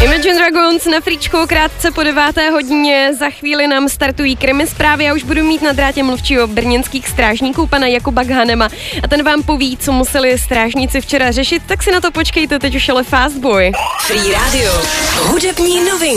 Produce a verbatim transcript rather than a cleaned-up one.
Imagine Dragons na Fríčku krátce po deváté hodině. Za chvíli nám startují krimi zprávy. Já už budu mít na drátě mluvčího brněnských strážníků, pana Jakuba Ghanema. A ten vám poví, co museli strážníci včera řešit, tak si na to počkejte, teď už ale Fast Boy. Free Radio. Hudební novinky.